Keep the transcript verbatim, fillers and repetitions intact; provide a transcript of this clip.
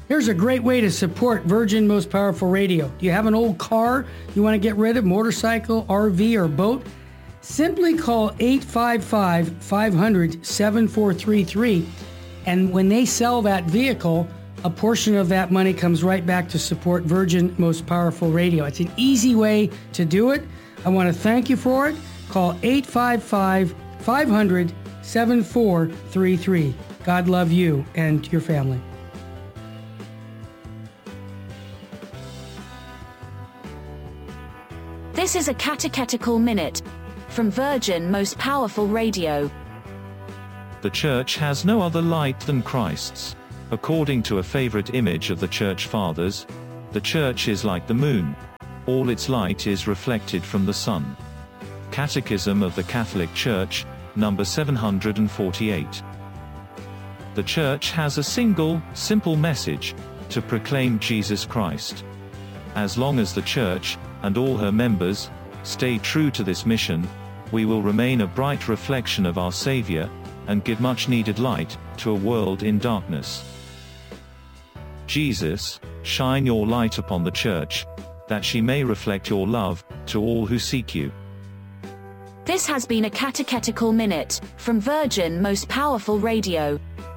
Here's a great way to support Virgin Most Powerful Radio. Do you have an old car you want to get rid of, motorcycle, R V, or boat? Simply call eight five five, five hundred, seven four three three, and when they sell that vehicle, a portion of that money comes right back to support Virgin Most Powerful Radio. It's an easy way to do it. I want to thank you for it. Call eight five five, five hundred, seven four three three. God love you and your family. This is a catechetical minute from Virgin Most Powerful Radio. The Church has no other light than Christ's. According to a favorite image of the Church Fathers, the Church is like the moon. All its light is reflected from the sun. Catechism of the Catholic Church, number seven hundred forty-eight. The Church has a single, simple message: to proclaim Jesus Christ. As long as the Church, and all her members, stay true to this mission, we will remain a bright reflection of our Savior, and give much-needed light to a world in darkness. Jesus, shine your light upon the Church, that she may reflect your love to all who seek you. This has been a catechetical minute from Virgin Most Powerful Radio.